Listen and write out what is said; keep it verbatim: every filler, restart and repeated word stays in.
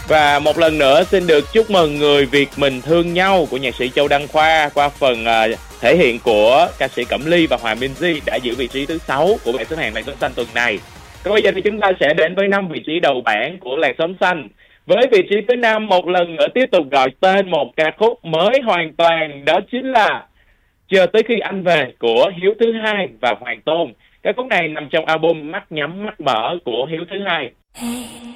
Và một lần nữa xin được chúc mừng người Việt mình thương nhau của nhạc sĩ Châu Đăng Khoa qua phần uh, thể hiện của ca sĩ Cẩm Ly và Hòa Minzy đã giữ vị trí thứ sáu của bảng xếp hạng làn sóng xanh tuần này. Còn bây giờ thì chúng ta sẽ đến với năm vị trí đầu bảng của làn sóng xanh. Với vị trí thứ năm, một lần nữa tiếp tục gọi tên một ca khúc mới hoàn toàn, đó chính là Chờ tới khi anh về của Hiếu thứ hai và Hoàng Tôn. Ca khúc này nằm trong album Mắt nhắm mắt mở của Hiếu thứ hai.